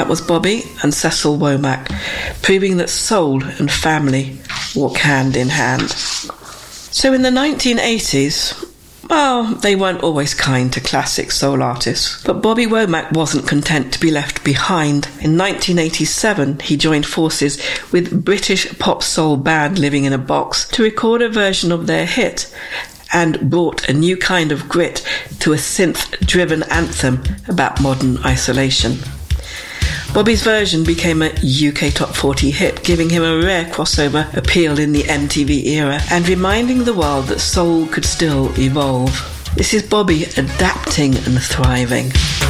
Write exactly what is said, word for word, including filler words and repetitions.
That was Bobby and Cecil Womack, proving that soul and family walk hand in hand. So in the nineteen eighties, well, they weren't always kind to classic soul artists, but Bobby Womack wasn't content to be left behind. In nineteen eighty-seven, he joined forces with British pop soul band Living in a Box to record a version of their hit, and brought a new kind of grit to a synth-driven anthem about modern isolation. Bobby's version became a U K top forty hit, giving him a rare crossover appeal in the M T V era and reminding the world that soul could still evolve. This is Bobby adapting and thriving.